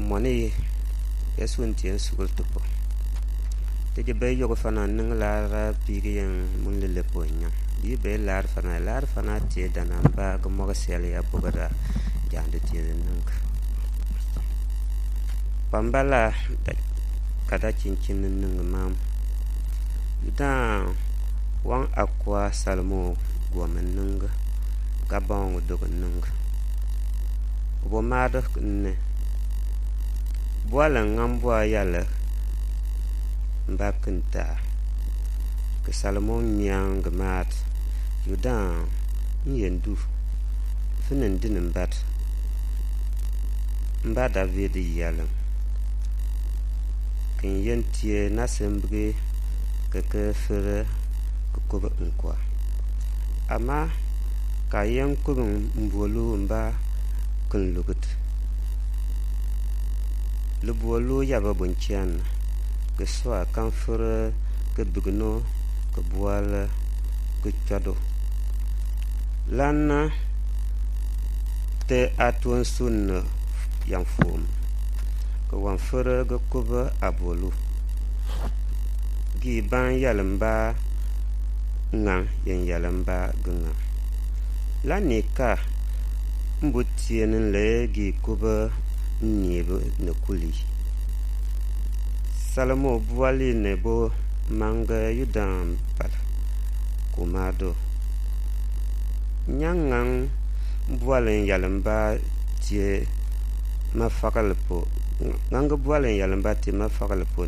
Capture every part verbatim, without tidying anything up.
moni yasun tien sugul tupo te je be yogo fana ning lara pigi yang mun le ponya bi be lar fana lar fana tie dana ba go mo sel ya bogara jande tie ning pambala kada cincin ning mam da wan akwa salmo gomen ning ka bon do ning bo maado ne boala ngambwa yala mbakinta ke salmon nyang mat yudan yendu finin dinin bat mba david yala kin yentie nasembge ke ke fere ko ko nkwa ama kayen ko mbolu mba kun lugut lubuolu yaba bunchian ke swa kan fur ke bugno ke buala ke chado lana te atun sun yang fum ke wan fur ke kuba abolu gi ban yalamba nga yen yalamba gunga lanika mbutien le gi kuba nibo ne kuli salamo buali nebo manga yudam pal kumado nyangang bualen yalamba tie mafakal po ngang bualen yalamba tie mafakal po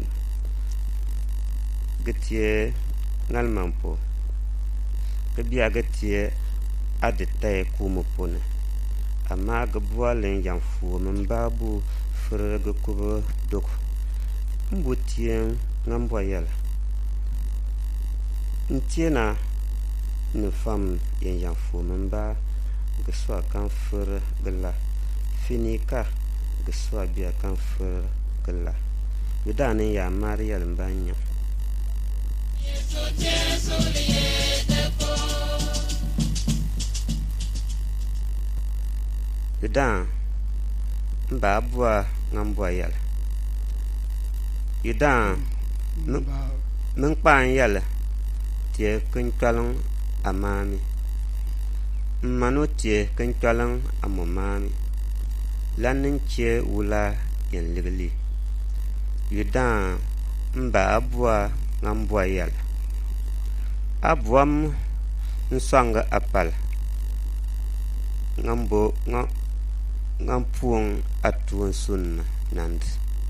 getie ngalman po ke biya getie adete kumo pone amma ga bualen yang fu man babu furga kuba dok mbutien ngambwa yala ntiena ne fam yen yang fu man ba ga swa kan fur gala finika ga swa biya kan fur gala yudane ya mariya mbanya yeso jesu liyepo yudan mba bua ngambwa yala yudan min kpan yala tie kin twalong amami mmanu tie kin twalong amomami lanin tie wula yen ligli yudan mba bua ngambwa yala abuam nsanga apal ngambo ngam ngampuong atuan sun nand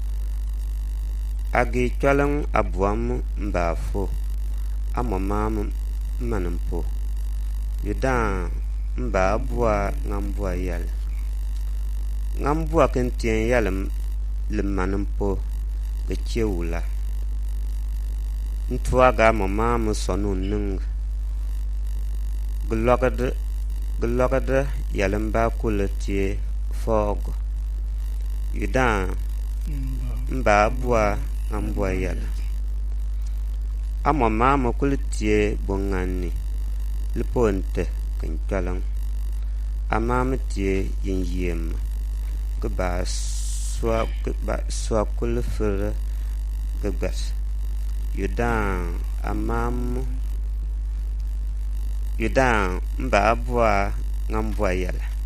agi chalang abuam mbafo amamam manampo yudan mba bua ngambwa yal ngambwa kentien yalam lemanampo ke chewula ntwaga mamam sonu ning glogad glogad yalamba kulati fog yudan mba bua ngambwa yala amama ma kulati bongani liponte kintalang amam tie yinyem ke ba swa ke ba swa kulfur ke bas yudan amam yudan mba bua ngambwa yala